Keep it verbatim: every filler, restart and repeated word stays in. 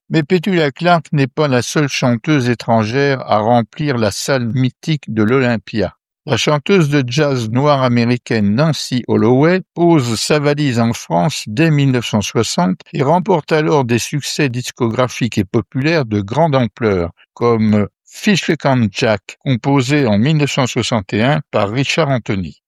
Mais Petula Clark n'est pas la seule chanteuse étrangère à remplir la salle mythique de l'Olympia. La chanteuse de jazz noire américaine Nancy Holloway pose sa valise en France dès mille neuf cent soixante et remporte alors des succès discographiques et populaires de grande ampleur, comme Fish Can Jack, composé en mille neuf cent soixante et un par Richard Anthony.